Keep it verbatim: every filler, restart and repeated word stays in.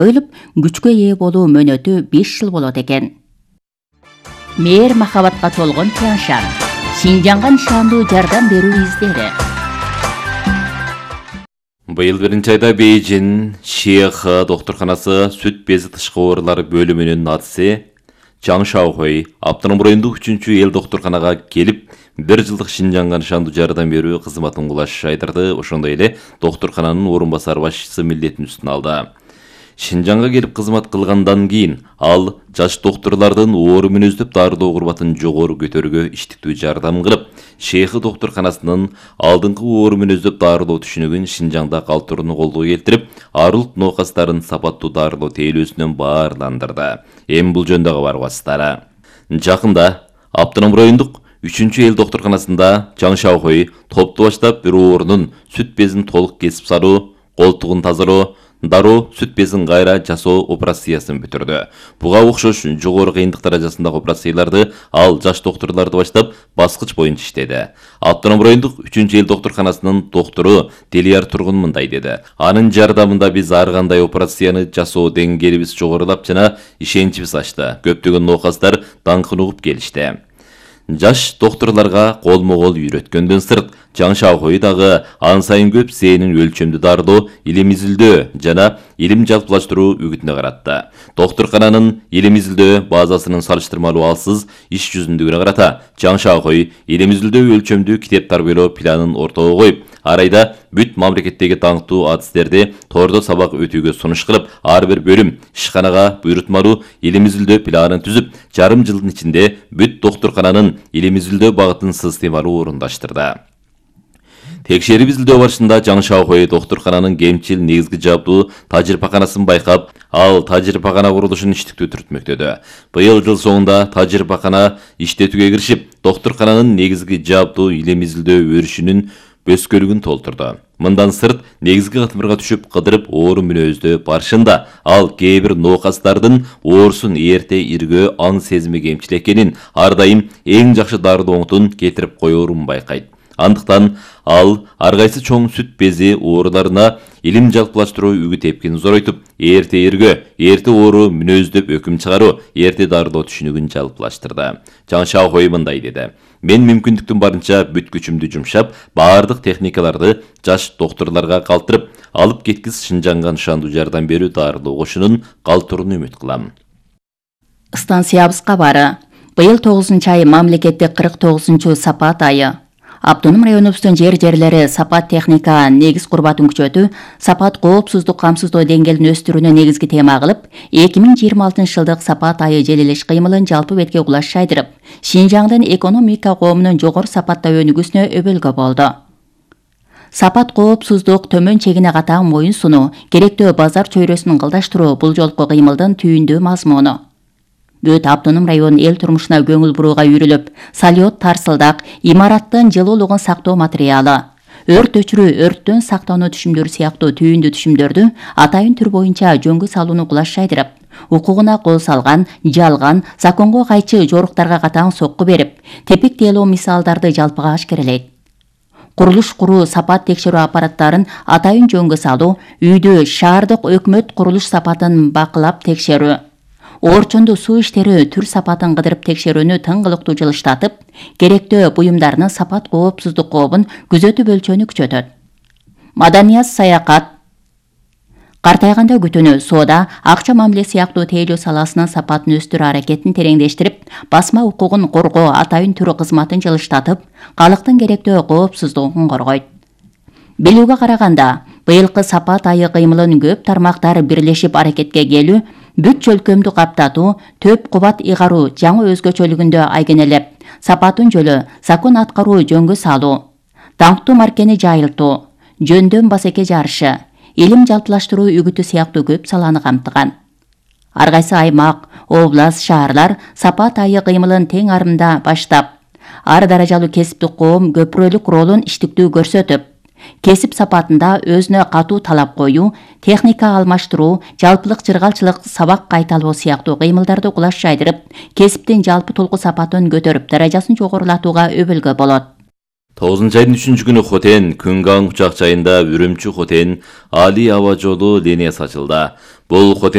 коюлуп, күчкө ээ болуу мөөнөтү беш жыл болот экен. Мээр махабатка толгон Тяньшан, Шинжаңга нышандуу жардам берүү издери. Быйыл биринчи айда Бейжин Шиэхэ доктурканасы сүт бези тышкы оорулары бөлүмүнүн атысы Чаң Шаохуй Автоном райондук үчүнчү эл доктурканага келип, бир жылдык Шинжаңга нышандуу жардам берүү кызматын кулаш айдырды. Ошондой эле доктуркананын орун басар башчысы милдетин үстүнө алды. Шинжаңга келип кызмат кылгандан кийин ал жаш доктурлардын оору мүнөздөп дарылоо курбатын жогору көтөрүүгө иштиктүү жардам кылып, Шейхи доктурканасынын алдыңкы оору мүнөздөп дарылоо түшүнүгүн Шинжаңда калтырууну колдоо келтирип, арулт ноокастарын сапаттуу дарылоо тейлөөсүнөн баарландырды. Эми бул жөнүндө кабар басылары. Жакында Автоном райондук үчүнчү эл доктурканасында Чаң Шаохуй топту баштап бир оорунун сүт безин толук кесип салуу, колтугун тазалоо, дароо сүт безин кайра жасоо операциясын бүтүрдү. Буга окшош жогору кыйындык даражасындагы операцияларды ал жаш доктурларды баштап баскыч боюнча иштеди. Автоном райондук үчүнчү эл доктурканасынын доктору Делияр Тургун мындай деди. Анын жардамында биз ар кандай операцияны жасоо деңгээлибиз жогорулап жана ишеничибиз ачты. Көптөгөн ноокастар даңкын угуп келишти. Жаш доктурларга колмо-кол үйрөткөндөн сырт, Чаң Шаохуй дагы ан сайын көп зээнин өлчөмдүү дарылоо, илим изилдөө жана илим жалпылаштыруу үгүтүнө каратты. Доктуркананын илим изилдөө базасынын салыштырмалуу алсыз иш жүзүндүгүнө карата Чаң Шаохуй илим изилдөө өлчөмдүү китеп тарбиялоо планын ортого коюп, ар айда бүт мамлекеттеги даңктуу адистерди тордо сабак өтүүгө сунуш кылып, ар бир бөлүм ишканага буйрутмалуу илим изилдөө планын түзүп, жарым жылдын ичинде бүт доктуркананын илим изилдөө багытын системалуу орундаштырды. Текшерип изилдөө барышында Чаң Шаохуй доктуркананын кемчил негизги жабдуу тажрыйбаканасын байкап, ал тажрыйбакана курулушун иштиктүү түртмөктөдү. Быйыл жыл соңунда тажрыйбакана иштетүүгө киришип, доктуркананын негизги жабдуу илим изилдөө өрүшүнүн бөскөлүгүн толтурду. Мындан сырт, негизги катмырга түшүп кыдырып оору мүнөздөө барышында ал кээ бир ноокастардын оорусун эрте иргөө аң сезими кемчил экенин, ар дайым эң жакшы дарылоо оңтун кетирип коерун байкайт. Андыктан ал ар кайсы чоң сүт бези ооруларына илим жалпылаштыруу үгүт эпкин зоройтуп, эрте иргөө, эрте оору мүнөздөп өкүм чыгаруу, эрте дарылоо түшүнүгүн жалпылаштырды. Чаң Шаохуй мындай деди. Мен мүмкүндүктүн барынча бүт күчүмдү жумшап, баардык техникаларды жаш доктурларга калтырып, алып кеткис Шинжаңга нышандуу жардам берүү дарылоо кошунун калтырууну үмүт кылам. Станциябыз кабары. Быйыл тогузунчу ай мамлекеттик кырк тогузунчу сапат айы. Автоном районубуздун жер-жерлери сапат техника негиз курбатын күчөтүү, сапат коопсуздук камсыздоо деңгээлин өстүрүүнү негизги тема кылып, эки миң жыйырма алтынчы жылдык сапат айы желелеш кыймылын жалпы бетке кулаш шайдырып, Шинжаңдын экономика коомунун жогору сапатта өнүгүүсүнө өбөлгө болду. Сапат коопсуздук төмөн чегине катаң моюн сунуу, керектөө базар чөйрөсүн кылдаштыруу бул жолку кыймылдын түйүндүү мазмуну. Бүт Автоном район эл турмушуна көңүл бурууга үйрүлүп, салют тарсылдак, имараттын жылуулугун сактоо материалы, өрт өчүрүү, өрттөн сактоону түшүмдөрү сыяктуу түйүндүү түшүмдөрдү атайын түр боюнча жөнгө салууну кулаш шайдырып, укугуна кол салган, жалган, законго кайчы жоруктарга катаң сокку берип, тепик тейлоо мисалдарды жалпыга ашкерелейт. Курулуш куруу сапат текшерүү аппараттарын атайын жөнгө салуу, үйдө шаардык өкмөт курулуш сапатын бакылап текшерүү, орчондо суу иштери түр сапатын кыдырып текшерүүнү тыңгылыктуу жылыштатып, керектөө буюмдарынын сапат коопсуздук кообун күзөтүп өлчөөнү күчөтөт. Маданият, саякат, картайганда күтүүнү, соода, акча мамиле сыяктуу тейлөө саласынын сапатын өстүрүү аракетин тереңдештирип, басма укугун коргоо атайын түрү кызматын жылыштатып, калктын керектөө коопсуздугун коргойт. Билүүгө караганда, быйылкы сапат айы кыймылын көп тармактар бирлешип аракетке келүү, бүт чөлкөмдү каптатуу, төп кубат ыйгаруу жаңы өзгөчөлүгүндө айгенелеп, сапатын жөлө, закон аткаруу жөнгө салуу, даңктуу маркени жайылтуу, жөндөн басеке жарышы, илим жалпылаштыруу үгүтү сыяктуу көп саланы камтыган. Ар кайсы аймак, област, шаарлар сапат айы кыймылын тең арымда баштап, ар даражалуу кесиптик коом көпүрөлүк ролун иштиктүү көрсөтүп, кесип сапатында өзүнө катуу талап коюу, техника алмаштыруу, жалпылык жыргалчылык, сабак кайталоо сыяктуу кыймылдарды кулаш жайдырып, кесиптин жалпы толку сапатын көтөрүп, даражасын жогорулатууга өбөлгө болот. тогузунчу айдын үчүнчү күнү Хотен Күнган учак жайында Үрүмчү Хотен Али аба жолу линиясы ачылды. Бул Хотен